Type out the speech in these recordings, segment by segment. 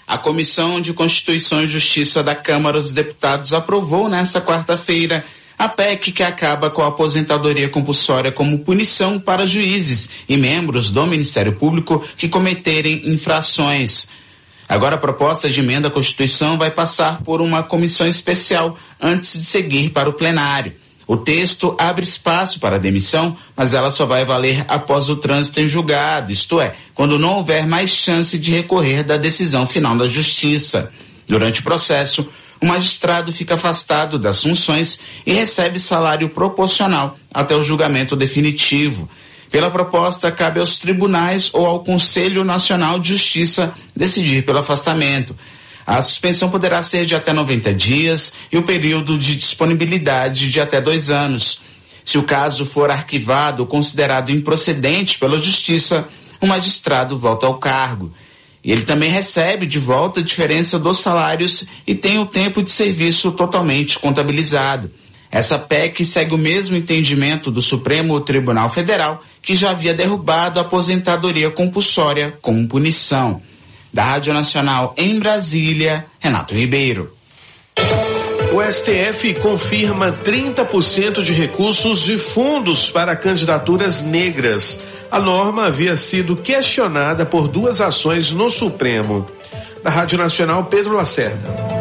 A Comissão de Constituição e Justiça da Câmara dos Deputados aprovou nesta quarta-feira a PEC que acaba com a aposentadoria compulsória como punição para juízes e membros do Ministério Público que cometerem infrações. Agora a proposta de emenda à Constituição vai passar por uma comissão especial antes de seguir para o plenário. O texto abre espaço para a demissão, mas ela só vai valer após o trânsito em julgado, isto é, quando não houver mais chance de recorrer da decisão final da Justiça. Durante o processo, o magistrado fica afastado das funções e recebe salário proporcional até o julgamento definitivo. Pela proposta, cabe aos tribunais ou ao Conselho Nacional de Justiça decidir pelo afastamento. A suspensão poderá ser de até 90 dias e o período de disponibilidade de até 2 anos. Se o caso for arquivado ou considerado improcedente pela Justiça, o magistrado volta ao cargo. Ele também recebe de volta a diferença dos salários e tem o tempo de serviço totalmente contabilizado. Essa PEC segue o mesmo entendimento do Supremo Tribunal Federal, que já havia derrubado a aposentadoria compulsória como punição. Da Rádio Nacional em Brasília, Renato Ribeiro. O STF confirma 30% de recursos de fundos para candidaturas negras. A norma havia sido questionada por 2 ações no Supremo. Da Rádio Nacional, Pedro Lacerda.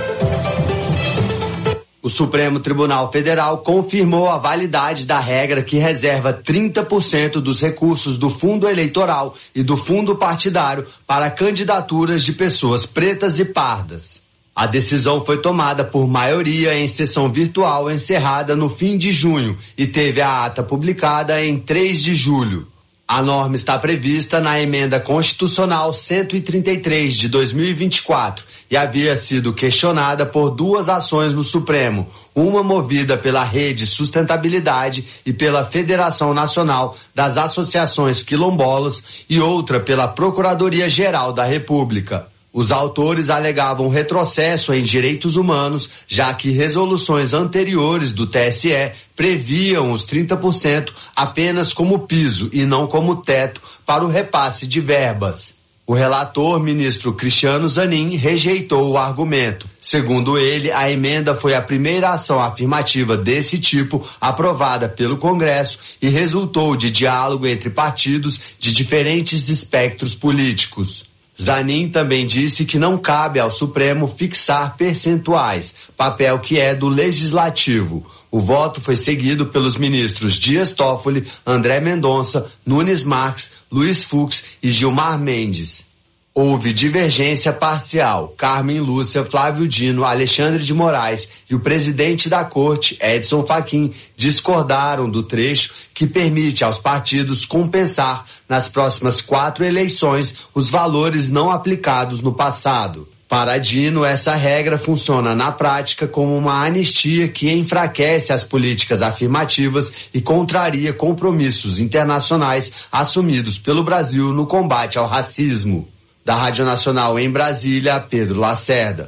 O Supremo Tribunal Federal confirmou a validade da regra que reserva 30% dos recursos do fundo eleitoral e do fundo partidário para candidaturas de pessoas pretas e pardas. A decisão foi tomada por maioria em sessão virtual encerrada no fim de junho e teve a ata publicada em 3 de julho. A norma está prevista na Emenda Constitucional 133 de 2024 e havia sido questionada por 2 ações no Supremo, uma movida pela Rede Sustentabilidade e pela Federação Nacional das Associações Quilombolas e outra pela Procuradoria-Geral da República. Os autores alegavam retrocesso em direitos humanos, já que resoluções anteriores do TSE previam os 30% apenas como piso e não como teto para o repasse de verbas. O relator, ministro Cristiano Zanin, rejeitou o argumento. Segundo ele, a emenda foi a primeira ação afirmativa desse tipo aprovada pelo Congresso e resultou de diálogo entre partidos de diferentes espectros políticos. Zanin também disse que não cabe ao Supremo fixar percentuais, papel que é do Legislativo. O voto foi seguido pelos ministros Dias Toffoli, André Mendonça, Nunes Marques, Luiz Fux e Gilmar Mendes. Houve divergência parcial. Carmen Lúcia, Flávio Dino, Alexandre de Moraes e o presidente da Corte, Edson Fachin, discordaram do trecho que permite aos partidos compensar nas próximas 4 eleições os valores não aplicados no passado. Para Dino, essa regra funciona na prática como uma anistia que enfraquece as políticas afirmativas e contraria compromissos internacionais assumidos pelo Brasil no combate ao racismo. Da Rádio Nacional em Brasília, Pedro Lacerda.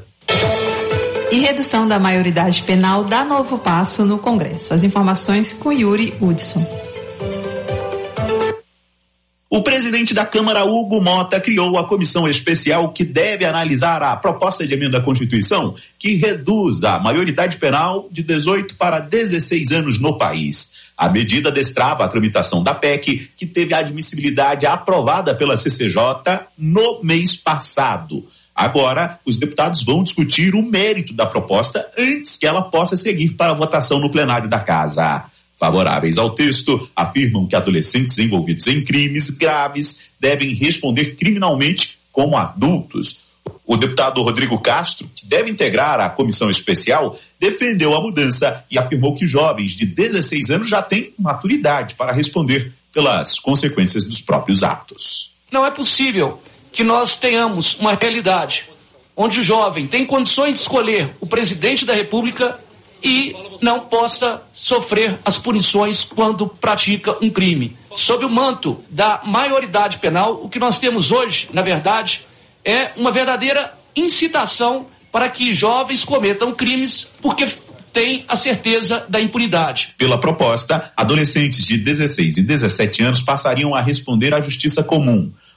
E redução da maioridade penal dá novo passo no Congresso. As informações com Yuri Hudson. O presidente da Câmara, Hugo Mota, criou a comissão especial que deve analisar a proposta de emenda à Constituição que reduz a maioridade penal de 18 para 16 anos no país. A medida destrava a tramitação da PEC, que teve a admissibilidade aprovada pela CCJ no mês passado. Agora, os deputados vão discutir o mérito da proposta antes que ela possa seguir para a votação no plenário da Casa. Favoráveis ao texto, afirmam que adolescentes envolvidos em crimes graves devem responder criminalmente como adultos. O deputado Rodrigo Castro, que deve integrar a comissão especial, defendeu a mudança e afirmou que jovens de 16 anos já têm maturidade para responder pelas consequências dos próprios atos. Não é possível que nós tenhamos uma realidade onde o jovem tem condições de escolher o presidente da República e não possa sofrer as punições quando pratica um crime. Sob o manto da maioridade penal, o que nós temos hoje, na verdade, é uma verdadeira incitação para que jovens cometam crimes porque têm a certeza da impunidade. Pela proposta, adolescentes de 16 e 17 anos passariam a responder à justiça comum.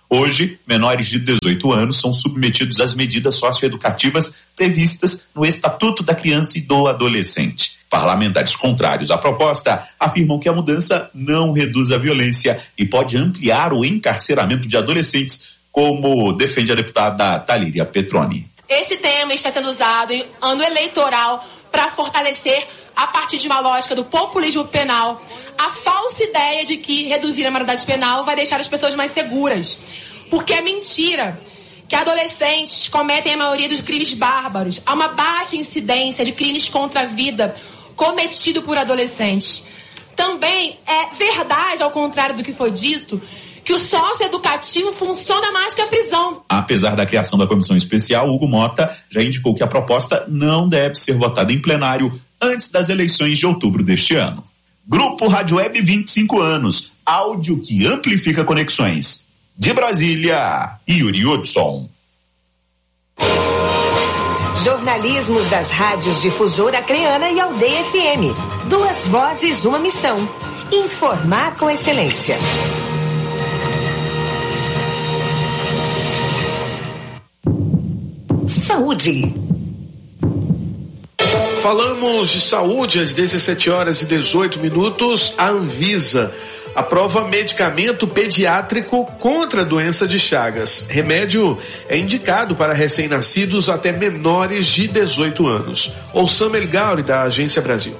Hoje, menores de 18 anos são submetidos às medidas socioeducativas previstas no Estatuto da Criança e do Adolescente. Parlamentares contrários à proposta afirmam que a mudança não reduz a violência e pode ampliar o encarceramento de adolescentes, como defende a deputada Talíria Petroni. Esse tema está sendo usado em ano eleitoral para fortalecer, a partir de uma lógica do populismo penal, a falsa ideia de que reduzir a maioridade penal vai deixar as pessoas mais seguras. Porque é mentira que adolescentes cometem a maioria dos crimes bárbaros. Há uma baixa incidência de crimes contra a vida cometido por adolescentes. Também é verdade, ao contrário do que foi dito, que o socioeducativo funciona mais que a prisão. Apesar da criação da comissão especial, Hugo Mota já indicou que a proposta não deve ser votada em plenário antes das eleições de outubro deste ano. Grupo Rádio Web 25 anos, áudio que amplifica conexões. De Brasília, Yuri Hudson. Jornalismos das rádios Difusora Acreana e Aldeia FM. 2 vozes, uma missão. Informar com excelência. Saúde. Falamos de saúde às 17h18. A Anvisa aprova medicamento pediátrico contra a doença de Chagas. Remédio é indicado para recém-nascidos até menores de 18 anos. Ouçam El Gauri, da Agência Brasil.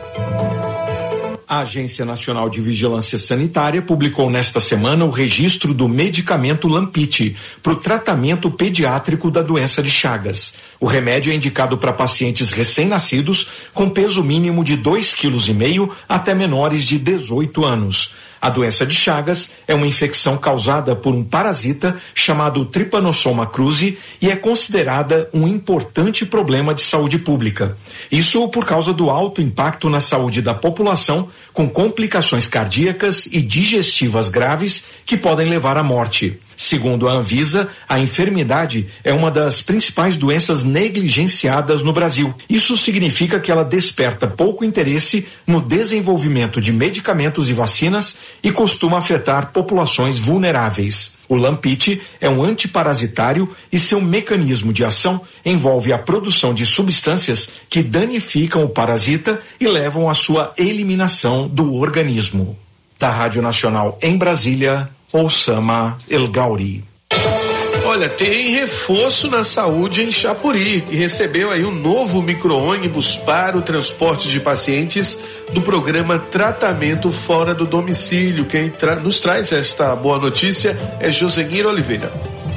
A Agência Nacional de Vigilância Sanitária publicou nesta semana o registro do medicamento Lampite para o tratamento pediátrico da doença de Chagas. O remédio é indicado para pacientes recém-nascidos com peso mínimo de 2,5 kg até menores de 18 anos. A doença de Chagas é uma infecção causada por um parasita chamado Trypanosoma cruzi e é considerada um importante problema de saúde pública. Isso por causa do alto impacto na saúde da população, com complicações cardíacas e digestivas graves que podem levar à morte. Segundo a Anvisa, a enfermidade é uma das principais doenças negligenciadas no Brasil. Isso significa que ela desperta pouco interesse no desenvolvimento de medicamentos e vacinas e costuma afetar populações vulneráveis. O Lampite é um antiparasitário e seu mecanismo de ação envolve a produção de substâncias que danificam o parasita e levam à sua eliminação do organismo. Da Rádio Nacional em Brasília, Oussama El Gauri. Olha, tem reforço na saúde em Chapuri, que recebeu aí um novo micro-ônibus para o transporte de pacientes do programa Tratamento Fora do Domicílio. Quem nos traz esta boa notícia é Josenir Oliveira.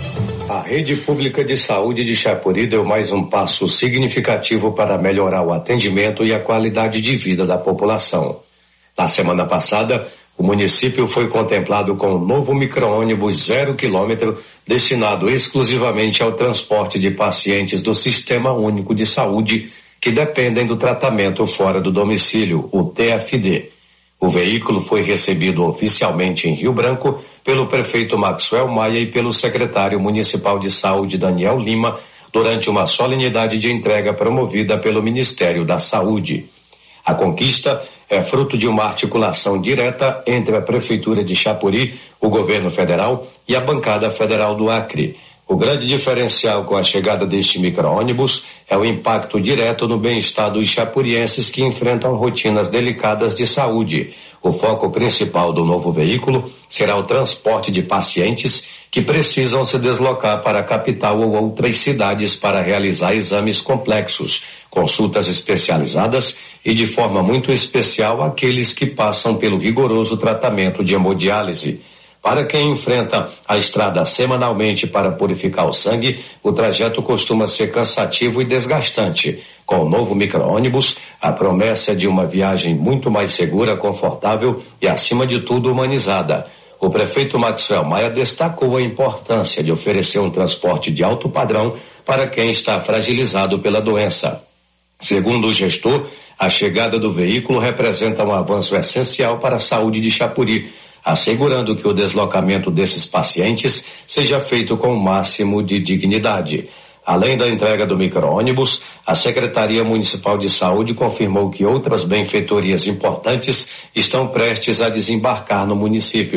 A rede pública de saúde de Chapuri deu mais um passo significativo para melhorar o atendimento e a qualidade de vida da população. Na semana passada, o município foi contemplado com um novo micro-ônibus 0 km destinado exclusivamente ao transporte de pacientes do Sistema Único de Saúde que dependem do tratamento fora do domicílio, o TFD. O veículo foi recebido oficialmente em Rio Branco pelo prefeito Maxwell Maia e pelo secretário municipal de saúde Daniel Lima durante uma solenidade de entrega promovida pelo Ministério da Saúde. A conquista é fruto de uma articulação direta entre a Prefeitura de Chapuri, o governo federal e a bancada federal do Acre. O grande diferencial com a chegada deste micro-ônibus é o impacto direto no bem-estar dos chapurienses que enfrentam rotinas delicadas de saúde. O foco principal do novo veículo será o transporte de pacientes que precisam se deslocar para a capital ou outras cidades para realizar exames complexos, consultas especializadas e, de forma muito especial, aqueles que passam pelo rigoroso tratamento de hemodiálise. Para quem enfrenta a estrada semanalmente para purificar o sangue, o trajeto costuma ser cansativo e desgastante. Com o novo micro-ônibus, a promessa é de uma viagem muito mais segura, confortável e, acima de tudo, humanizada. O prefeito Maxwell Maia destacou a importância de oferecer um transporte de alto padrão para quem está fragilizado pela doença. Segundo o gestor, a chegada do veículo representa um avanço essencial para a saúde de Chapuri, assegurando que o deslocamento desses pacientes seja feito com o máximo de dignidade. Além da entrega do micro-ônibus, a Secretaria Municipal de Saúde confirmou que outras benfeitorias importantes estão prestes a desembarcar no município.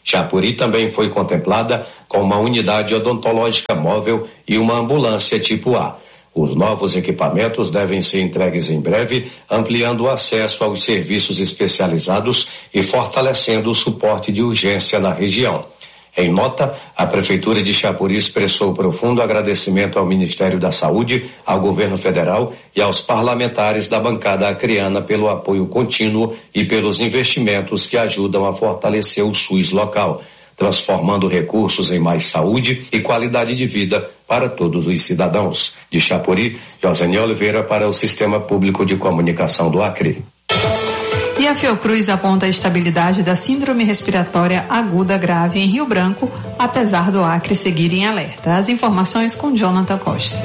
Chapuri também foi contemplada com uma unidade odontológica móvel e uma ambulância tipo A. Os novos equipamentos devem ser entregues em breve, ampliando o acesso aos serviços especializados e fortalecendo o suporte de urgência na região. Em nota, a Prefeitura de Chapuri expressou profundo agradecimento ao Ministério da Saúde, ao Governo Federal e aos parlamentares da bancada acreana pelo apoio contínuo e pelos investimentos que ajudam a fortalecer o SUS local, transformando recursos em mais saúde e qualidade de vida para todos os cidadãos. De Chapuri, José Oliveira para o Sistema Público de Comunicação do Acre. E a Fiocruz aponta a estabilidade da síndrome respiratória aguda grave em Rio Branco, apesar do Acre seguir em alerta. As informações com Jonathan Costa.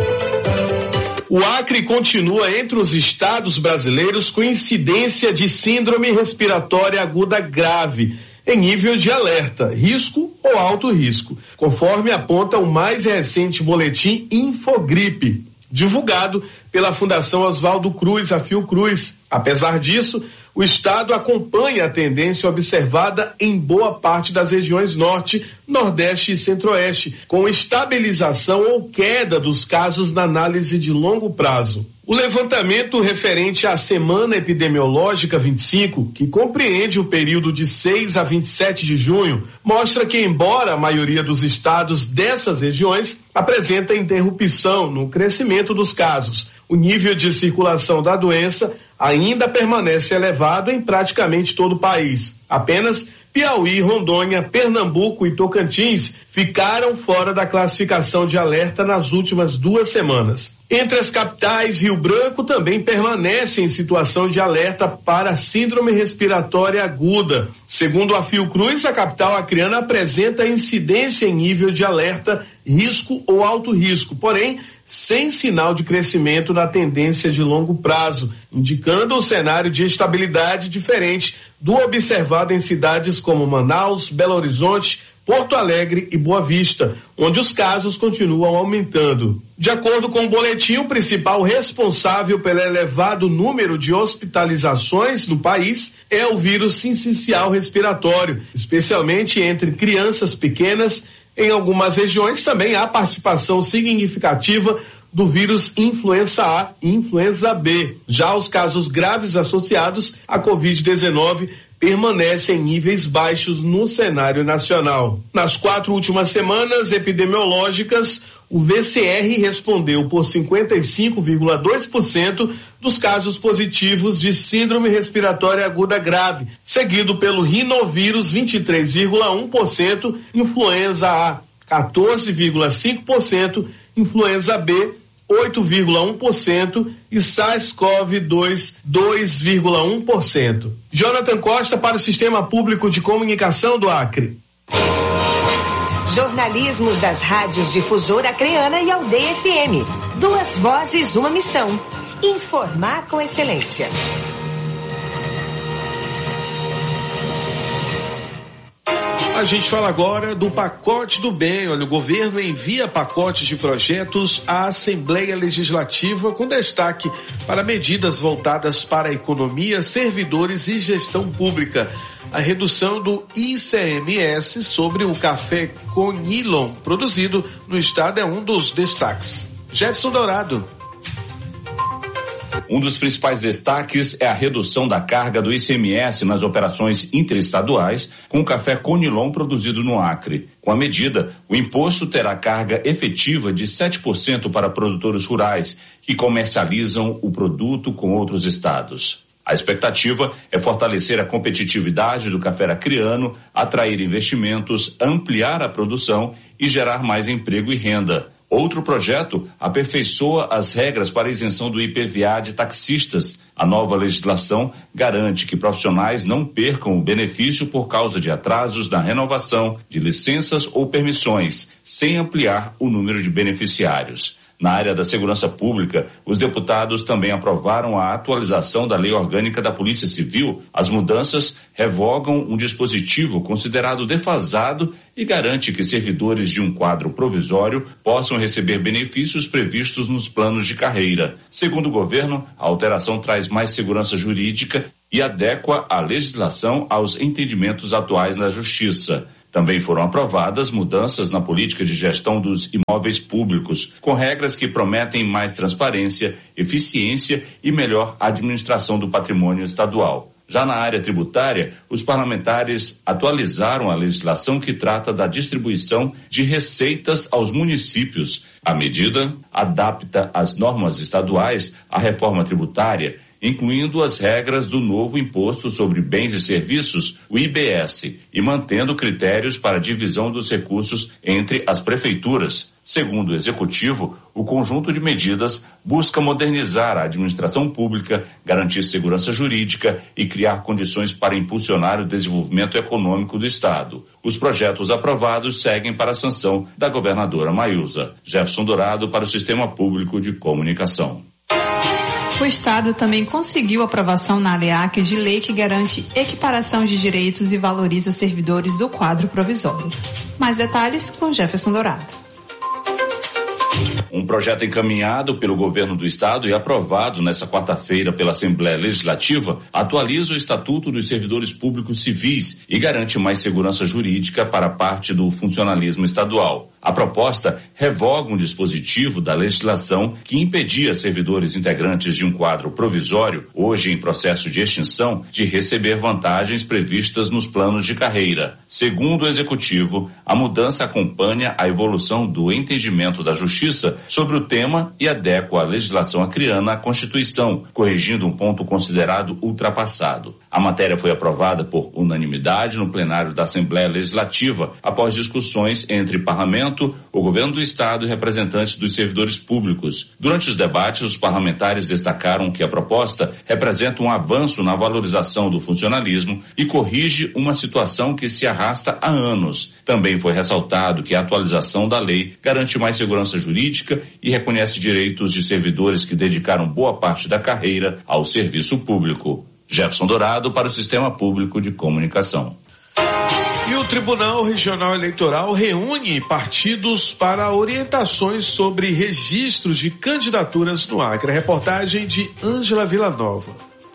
O Acre continua entre os estados brasileiros com incidência de síndrome respiratória aguda grave, em nível de alerta, risco ou alto risco, conforme aponta o mais recente boletim Infogripe, divulgado pela Fundação Oswaldo Cruz, a Fiocruz. Apesar disso, o estado acompanha a tendência observada em boa parte das regiões norte, nordeste e centro-oeste, com estabilização ou queda dos casos na análise de longo prazo. O levantamento referente à Semana Epidemiológica 25, que compreende o período de 6 a 27 de junho, mostra que, embora a maioria dos estados dessas regiões apresenta interrupção no crescimento dos casos, o nível de circulação da doença ainda permanece elevado em praticamente todo o país. Apenas Piauí, Rondônia, Pernambuco e Tocantins ficaram fora da classificação de alerta nas últimas 2 semanas. Entre as capitais, Rio Branco também permanece em situação de alerta para síndrome respiratória aguda. Segundo a Fiocruz, a capital acreana apresenta incidência em nível de alerta, risco ou alto risco, porém sem sinal de crescimento na tendência de longo prazo, indicando um cenário de estabilidade diferente do observado em cidades como Manaus, Belo Horizonte, Porto Alegre e Boa Vista, onde os casos continuam aumentando. De acordo com o boletim, o principal responsável pelo elevado número de hospitalizações no país é o vírus sincicial respiratório, especialmente entre crianças pequenas. Em algumas regiões também há participação significativa do vírus influenza A e influenza B. Já os casos graves associados à Covid-19 permanecem em níveis baixos no cenário nacional. Nas 4 últimas semanas epidemiológicas, o VCR respondeu por 55,2% dos casos positivos de síndrome respiratória aguda grave, seguido pelo rinovírus 23,1%, influenza A 14,5%, influenza B 8,1% e SARS-CoV-2 2,1%. Jonathan Costa para o Sistema Público de Comunicação do Acre. Jornalismos das rádios Difusora Acreana e Aldeia FM. 2 vozes, uma missão. Informar com excelência. A gente fala agora do pacote do bem. Olha, o governo envia pacotes de projetos à Assembleia Legislativa com destaque para medidas voltadas para a economia, servidores e gestão pública. A redução do ICMS sobre o café Conilon produzido no estado é um dos destaques. Jefferson Dourado. Um dos principais destaques é a redução da carga do ICMS nas operações interestaduais com o café Conilon produzido no Acre. Com a medida, o imposto terá carga efetiva de 7% para produtores rurais que comercializam o produto com outros estados. A expectativa é fortalecer a competitividade do café acreano, atrair investimentos, ampliar a produção e gerar mais emprego e renda. Outro projeto aperfeiçoa as regras para a isenção do IPVA de taxistas. A nova legislação garante que profissionais não percam o benefício por causa de atrasos na renovação de licenças ou permissões, sem ampliar o número de beneficiários. Na área da segurança pública, os deputados também aprovaram a atualização da Lei Orgânica da Polícia Civil. As mudanças revogam um dispositivo considerado defasado e garante que servidores de um quadro provisório possam receber benefícios previstos nos planos de carreira. Segundo o governo, a alteração traz mais segurança jurídica e adequa a legislação aos entendimentos atuais na Justiça. Também foram aprovadas mudanças na política de gestão dos imóveis públicos, com regras que prometem mais transparência, eficiência e melhor administração do patrimônio estadual. Já na área tributária, os parlamentares atualizaram a legislação que trata da distribuição de receitas aos municípios. A medida adapta as normas estaduais à reforma tributária, incluindo as regras do novo Imposto sobre Bens e Serviços, o IBS, e mantendo critérios para a divisão dos recursos entre as prefeituras. Segundo o Executivo, o conjunto de medidas busca modernizar a administração pública, garantir segurança jurídica e criar condições para impulsionar o desenvolvimento econômico do Estado. Os projetos aprovados seguem para a sanção da governadora Maílza. Jefferson Dourado para o Sistema Público de Comunicação. O Estado também conseguiu aprovação na ALEAC de lei que garante equiparação de direitos e valoriza servidores do quadro provisório. Mais detalhes com Jefferson Dourado. Um projeto encaminhado pelo governo do estado e aprovado nesta quarta-feira pela Assembleia Legislativa atualiza o Estatuto dos Servidores Públicos Civis e garante mais segurança jurídica para parte do funcionalismo estadual. A proposta revoga um dispositivo da legislação que impedia servidores integrantes de um quadro provisório, hoje em processo de extinção, de receber vantagens previstas nos planos de carreira. Segundo o Executivo, a mudança acompanha a evolução do entendimento da Justiça sobre o tema e adequa a legislação acreana à Constituição, corrigindo um ponto considerado ultrapassado. A matéria foi aprovada por unanimidade no plenário da Assembleia Legislativa, após discussões entre parlamento, o governo do estado e representantes dos servidores públicos. Durante os debates, os parlamentares destacaram que a proposta representa um avanço na valorização do funcionalismo e corrige uma situação que se arrasta há anos. Também foi ressaltado que a atualização da lei garante mais segurança jurídica e reconhece direitos de servidores que dedicaram boa parte da carreira ao serviço público. Jefferson Dourado para o Sistema Público de Comunicação. E o Tribunal Regional Eleitoral reúne partidos para orientações sobre registro de candidaturas no Acre. A reportagem de Ângela Villanova.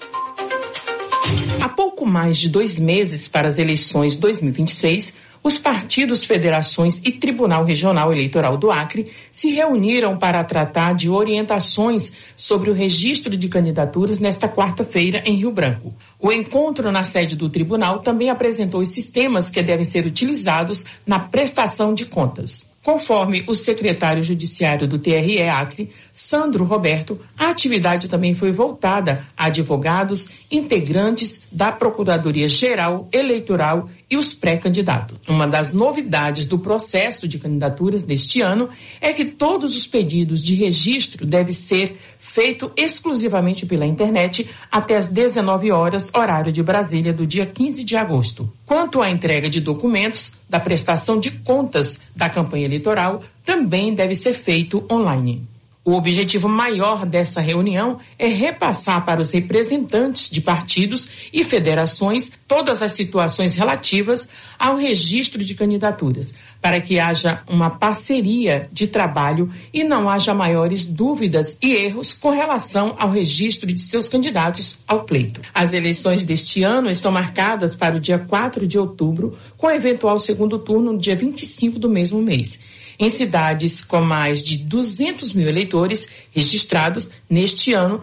Há pouco mais de 2 meses para as eleições 2026, os partidos, federações e Tribunal Regional Eleitoral do Acre se reuniram para tratar de orientações sobre o registro de candidaturas nesta quarta-feira em Rio Branco. O encontro na sede do tribunal também apresentou os sistemas que devem ser utilizados na prestação de contas. Conforme o secretário judiciário do TRE Acre, Sandro Roberto, a atividade também foi voltada a advogados, integrantes da Procuradoria-Geral Eleitoral e os pré-candidatos. Uma das novidades do processo de candidaturas deste ano é que todos os pedidos de registro devem ser feito exclusivamente pela internet até às 19 horas, horário de Brasília, do dia 15 de agosto. Quanto à entrega de documentos da prestação de contas da campanha eleitoral, também deve ser feito online. O objetivo maior dessa reunião é repassar para os representantes de partidos e federações todas as situações relativas ao registro de candidaturas, para que haja uma parceria de trabalho e não haja maiores dúvidas e erros com relação ao registro de seus candidatos ao pleito. As eleições deste ano estão marcadas para o dia 4 de outubro, com eventual segundo turno no dia 25 do mesmo mês. Em cidades com mais de 200 mil eleitores registrados, neste ano,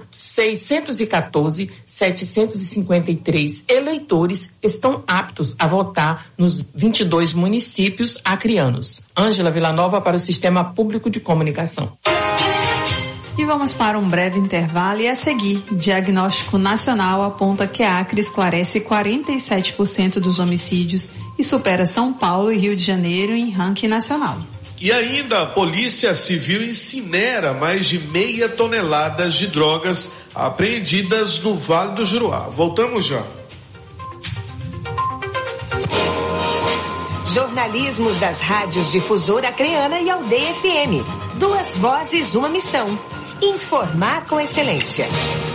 614.753 eleitores estão aptos a votar nos 22 municípios acreanos. Ângela Villanova para o Sistema Público de Comunicação. E vamos para um breve intervalo e a seguir, Diagnóstico Nacional aponta que a Acre esclarece 47% dos homicídios e supera São Paulo e Rio de Janeiro em ranking nacional. E ainda a Polícia Civil incinera mais de 0,5 toneladas de drogas apreendidas no Vale do Juruá. Voltamos já. Jornalismos das rádios Difusora Acreana e Aldeia FM. 2 vozes, uma missão. Informar com excelência.